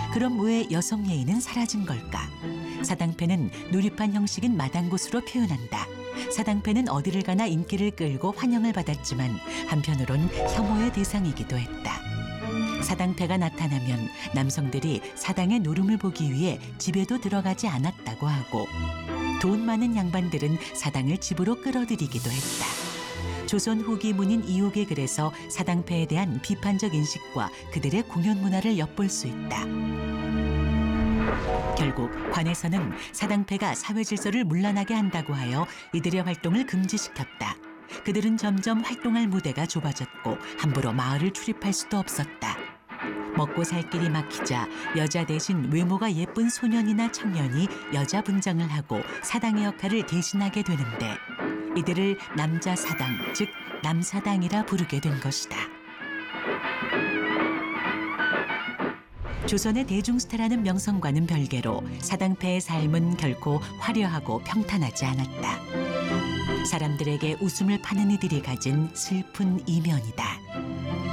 그럼 왜 여성 예의는 사라진 걸까? 사당패는 누립한 형식인 마당곳으로 표현한다. 사당패는 어디를 가나 인기를 끌고 환영을 받았지만 한편으론 혐오의 대상이기도 했다. 사당패가 나타나면 남성들이 사당의 노름을 보기 위해 집에도 들어가지 않았다고 하고 돈 많은 양반들은 사당을 집으로 끌어들이기도 했다. 조선 후기 문인 이옥의 글에서 사당패에 대한 비판적 인식과 그들의 공연 문화를 엿볼 수 있다. 결국 관에서는 사당패가 사회 질서를 문란하게 한다고 하여 이들의 활동을 금지시켰다. 그들은 점점 활동할 무대가 좁아졌고 함부로 마을을 출입할 수도 없었다. 먹고 살 길이 막히자 여자 대신 외모가 예쁜 소년이나 청년이 여자 분장을 하고 사당의 역할을 대신하게 되는데 이들을 남자 사당, 즉 남사당이라 부르게 된 것이다. 조선의 대중스타라는 명성과는 별개로 사당패의 삶은 결코 화려하고 평탄하지 않았다. 사람들에게 웃음을 파는 이들이 가진 슬픈 이면이다.